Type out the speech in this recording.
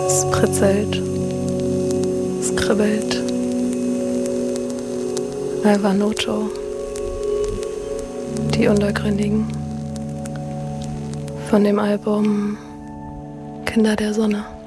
Es pritzelt, es kribbelt. Alva Noto, die Untergründigen, von dem Album Kinder der Sonne.